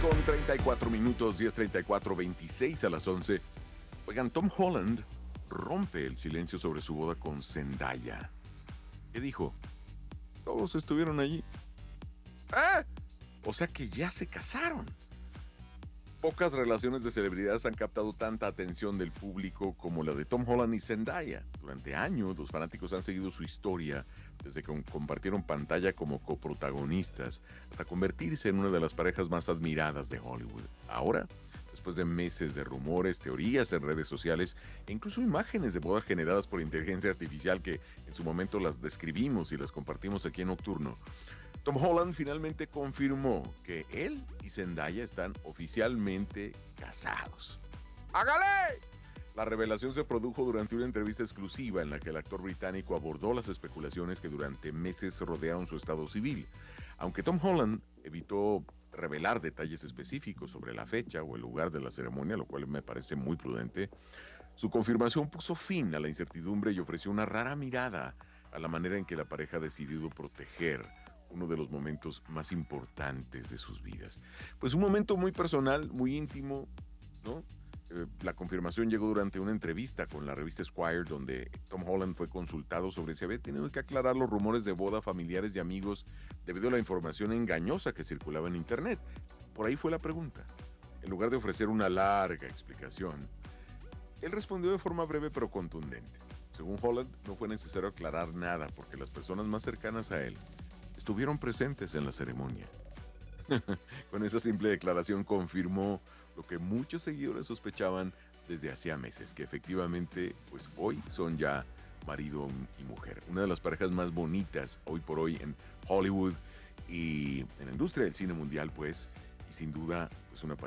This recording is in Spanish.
con 34 minutos, 10:34, 26 a las 11. Oigan, Tom Holland rompe el silencio sobre su boda con Zendaya. ¿Qué dijo? Todos estuvieron allí. ¡Ah! O sea que ya se casaron. Pocas relaciones de celebridades han captado tanta atención del público como la de Tom Holland y Zendaya. Durante años, los fanáticos han seguido su historia desde que compartieron pantalla como coprotagonistas hasta convertirse en una de las parejas más admiradas de Hollywood. Ahora, después de meses de rumores, teorías en redes sociales e incluso imágenes de bodas generadas por inteligencia artificial que en su momento las describimos y las compartimos aquí en Nocturno, Tom Holland finalmente confirmó que él y Zendaya están oficialmente casados. ¡Hágale! La revelación se produjo durante una entrevista exclusiva en la que el actor británico abordó las especulaciones que durante meses rodearon su estado civil. Aunque Tom Holland evitó revelar detalles específicos sobre la fecha o el lugar de la ceremonia, lo cual me parece muy prudente, su confirmación puso fin a la incertidumbre y ofreció una rara mirada a la manera en que la pareja ha decidido proteger uno de los momentos más importantes de sus vidas. Pues un momento muy personal, muy íntimo, ¿no? La confirmación llegó durante una entrevista con la revista Esquire, donde Tom Holland fue consultado sobre si había tenido que aclarar los rumores de boda familiares y amigos debido a la información engañosa que circulaba en Internet. Por ahí fue la pregunta. En lugar de ofrecer una larga explicación, él respondió de forma breve pero contundente. Según Holland, no fue necesario aclarar nada porque las personas más cercanas a él estuvieron presentes en la ceremonia. Con esa simple declaración confirmó lo que muchos seguidores sospechaban desde hacía meses, que efectivamente, pues hoy son ya marido y mujer. Una de las parejas más bonitas hoy por hoy en Hollywood y en la industria del cine mundial, pues, y sin duda, pues una pareja